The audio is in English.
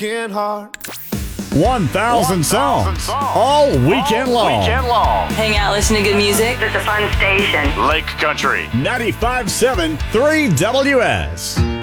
Get hard. 1,000 songs all weekend long. Hang out, listen to good music. It's a fun station. Lake Country. 95.7 3 WS.